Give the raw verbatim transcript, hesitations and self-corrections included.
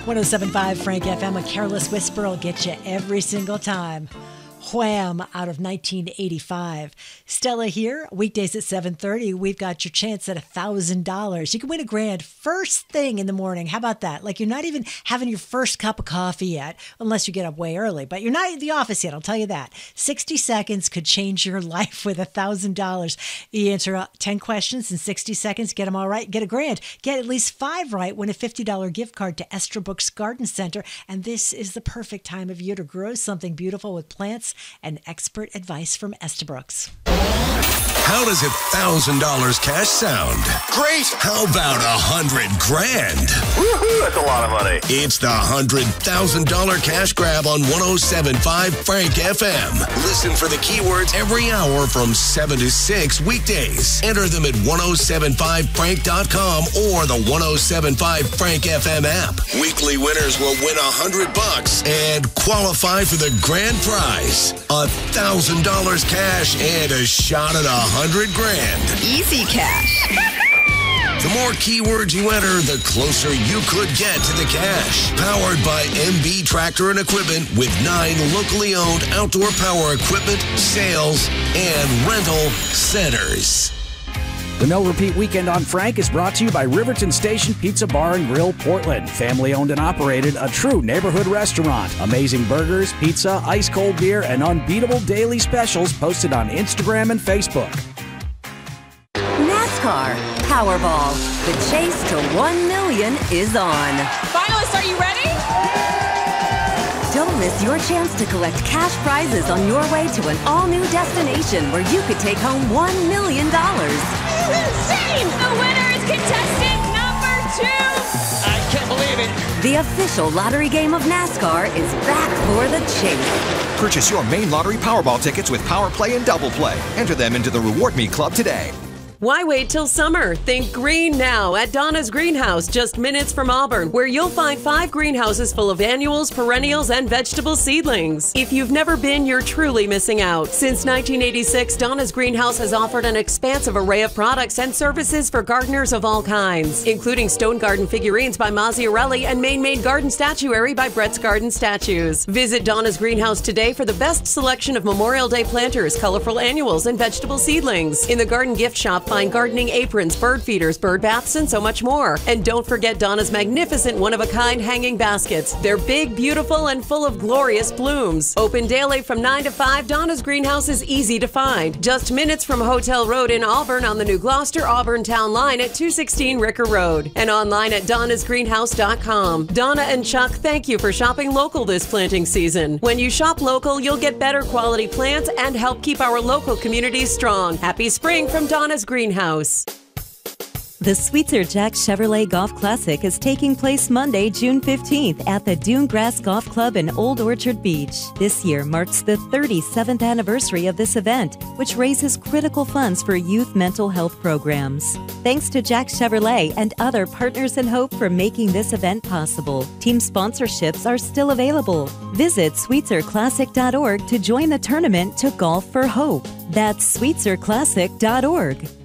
one oh seven point five Frank F M, a careless whisper will get you every single time. Wham! Out of nineteen eighty-five. Stella here, weekdays at seven thirty. We've got your chance at one thousand dollars. You can win a grand first thing in the morning. How about that? Like you're not even having your first cup of coffee yet, unless you get up way early. But you're not in the office yet, I'll tell you that. sixty seconds could change your life with one thousand dollars. You answer ten questions in sixty seconds, get them all right, get a grand. Get at least five right, win a fifty dollars gift card to Estabrooks Garden Center. And this is the perfect time of year to grow something beautiful with plants and expert advice from Estabrooks. How does a thousand dollars cash sound? Great! How about a hundred grand? Woohoo! That's a lot of money. It's the hundred thousand dollar cash grab on one oh seven point five Frank F M. Listen for the keywords every hour from seven to six weekdays. Enter them at one oh seven five frank dot com or the one oh seven point five Frank F M app. Weekly winners will win a hundred bucks and qualify for the grand prize. A thousand dollars cash and a shot at a hundred grand. Easy cash. The more keywords you enter, the closer you could get to the cash. Powered by M B Tractor and Equipment with nine locally owned outdoor power equipment, sales, and rental centers. The No Repeat Weekend on Frank is brought to you by Riverton Station Pizza Bar and Grill, Portland. Family owned and operated, a true neighborhood restaurant. Amazing burgers, pizza, ice cold beer, and unbeatable daily specials posted on Instagram and Facebook. NASCAR Powerball. The chase to one million is on. Finalists, are you ready? Don't miss your chance to collect cash prizes on your way to an all-new destination where you could take home one million dollars. Insane! The winner is contestant number two! I can't believe it. The official lottery game of NASCAR is back for the chase. Purchase your main lottery Powerball tickets with Power Play and Double Play. Enter them into the Reward Me Club today. Why wait till summer? Think green now at Donna's Greenhouse, just minutes from Auburn, where you'll find five greenhouses full of annuals, perennials, and vegetable seedlings. If you've never been, you're truly missing out. Since nineteen eighty-six, Donna's Greenhouse has offered an expansive array of products and services for gardeners of all kinds, including stone garden figurines by Mazziarelli and Maine-made garden statuary by Brett's Garden Statues. Visit Donna's Greenhouse today for the best selection of Memorial Day planters, colorful annuals, and vegetable seedlings. In the garden gift shop, find gardening aprons, bird feeders, bird baths, and so much more. And don't forget Donna's magnificent one-of-a-kind hanging baskets. They're big, beautiful, and full of glorious blooms. Open daily from nine to five, Donna's Greenhouse is easy to find. Just minutes from Hotel Road in Auburn on the New Gloucester Auburn Town Line at two sixteen Ricker Road. And online at donnas greenhouse dot com. Donna and Chuck, thank you for shopping local this planting season. When you shop local, you'll get better quality plants and help keep our local communities strong. Happy spring from Donna's Greenhouse. The Sweetser Jack Chevrolet Golf Classic is taking place Monday, June fifteenth at the Dune Grass Golf Club in Old Orchard Beach. This year marks the thirty-seventh anniversary of this event, which raises critical funds for youth mental health programs. Thanks to Jack Chevrolet and other partners in Hope for making this event possible. Team sponsorships are still available. Visit sweetser classic dot org to join the tournament to Golf for Hope. That's sweetser classic dot org.